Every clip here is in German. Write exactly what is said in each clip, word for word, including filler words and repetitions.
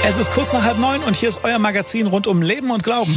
Es ist kurz nach halb neun und hier ist euer Magazin rund um Leben und Glauben.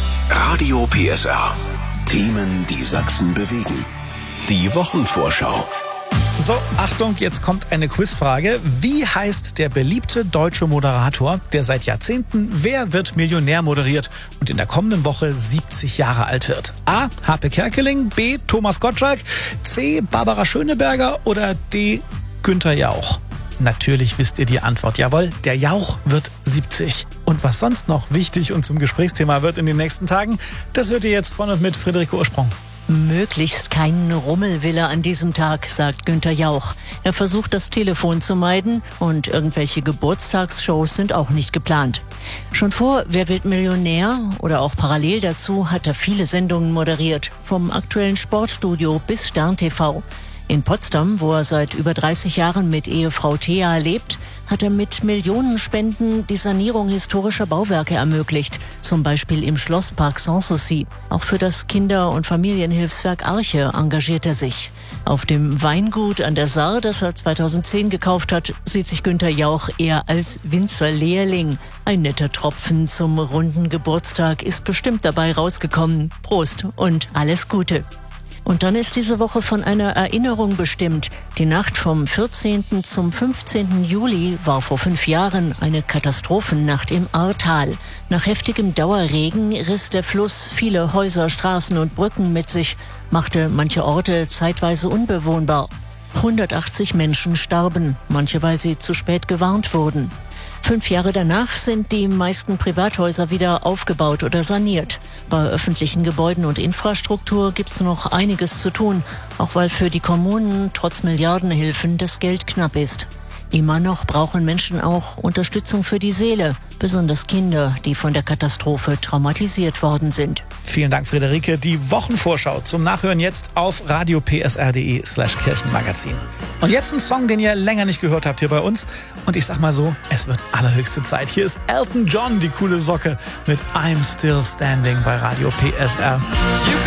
Radio P S R. Themen, die Sachsen bewegen. Die Wochenvorschau. So, Achtung, jetzt kommt eine Quizfrage. Wie heißt der beliebte deutsche Moderator, der seit Jahrzehnten Wer wird Millionär moderiert und in der kommenden Woche siebzig Jahre alt wird? A. Harpe Kerkeling, B. Thomas Gottschalk, C. Barbara Schöneberger oder D. Günther Jauch? Natürlich wisst ihr die Antwort. Jawohl, der Jauch wird siebzig. Und was sonst noch wichtig und zum Gesprächsthema wird in den nächsten Tagen, das hört ihr jetzt von und mit Friederike Ursprung. Möglichst keinen Rummel will er an diesem Tag, sagt Günther Jauch. Er versucht, das Telefon zu meiden und irgendwelche Geburtstagsshows sind auch nicht geplant. Schon vor Wer wird Millionär oder auch parallel dazu hat er viele Sendungen moderiert, vom aktuellen Sportstudio bis Stern T V. In Potsdam, wo er seit über dreißig Jahren mit Ehefrau Thea lebt, hat er mit Millionenspenden die Sanierung historischer Bauwerke ermöglicht, zum Beispiel im Schlosspark Sanssouci. Auch für das Kinder- und Familienhilfswerk Arche engagiert er sich. Auf dem Weingut an der Saar, das er zweitausendzehn gekauft hat, sieht sich Günther Jauch eher als Winzerlehrling. Ein netter Tropfen zum runden Geburtstag ist bestimmt dabei rausgekommen. Prost und alles Gute. Und dann ist diese Woche von einer Erinnerung bestimmt. Die Nacht vom vierzehnten zum fünfzehnten Juli war vor fünf Jahren eine Katastrophennacht im Ahrtal. Nach heftigem Dauerregen riss der Fluss viele Häuser, Straßen und Brücken mit sich, machte manche Orte zeitweise unbewohnbar. hundertachtzig Menschen starben, manche weil sie zu spät gewarnt wurden. Fünf Jahre danach sind die meisten Privathäuser wieder aufgebaut oder saniert. Bei öffentlichen Gebäuden und Infrastruktur gibt's noch einiges zu tun, auch weil für die Kommunen trotz Milliardenhilfen das Geld knapp ist. Immer noch brauchen Menschen auch Unterstützung für die Seele, besonders Kinder, die von der Katastrophe traumatisiert worden sind. Vielen Dank, Friederike. Die Wochenvorschau zum Nachhören jetzt auf radiopsr.de slash Kirchenmagazin. Und jetzt ein Song, den ihr länger nicht gehört habt hier bei uns. Und ich sag mal so, es wird allerhöchste Zeit. Hier ist Elton John, die coole Socke, mit I'm Still Standing bei Radio P S R.